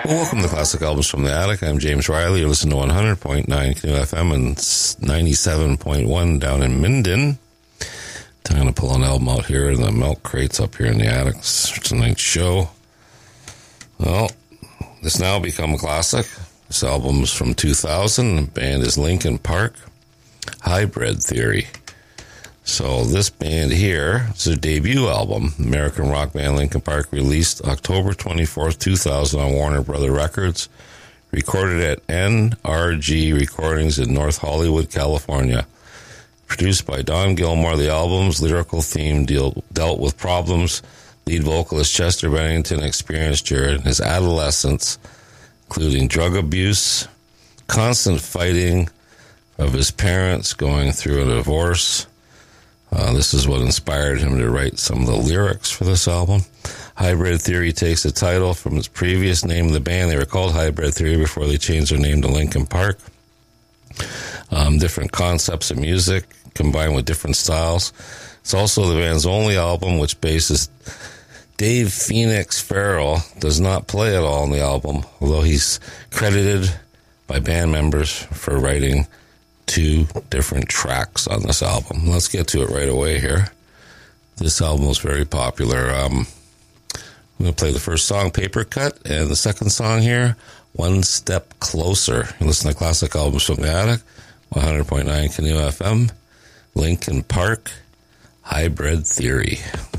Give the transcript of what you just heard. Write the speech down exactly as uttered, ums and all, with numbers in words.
Well, welcome to Classic Albums from the Attic. I'm James Riley. You're listening to one hundred point nine Canoe F M and ninety-seven point one down in Minden. I'm going to pull an album out here in the milk crates up here in the attic for tonight's show. Well, this now become a classic. This album is from two thousand. The band is Linkin Park. Hybrid Theory. So this band here is their debut album. American rock band Linkin Park released October twenty-fourth, two thousand on Warner Brother Records. Recorded at N R G Recordings in North Hollywood, California. Produced by Don Gilmore, the album's lyrical theme deal, dealt with problems lead vocalist Chester Bennington experienced during his adolescence, including drug abuse, constant fighting of his parents, going through a divorce. Uh, this is what inspired him to write some of the lyrics for this album. Hybrid Theory takes the title from its previous name of the band. They were called Hybrid Theory before they changed their name to Linkin Park. Um, different concepts of music combined with different styles. It's also the band's only album which bassist Dave Phoenix Farrell does not play at all on the album, although he's credited by band members for writing two different tracks on this album. Let's get to it right away here. This album was very popular. Um, I'm going to play the first song, Paper Cut, and the second song here, One Step Closer. You listen to Classic Albums from the Attic, one hundred point nine Canoe F M, Linkin Park, Hybrid Theory.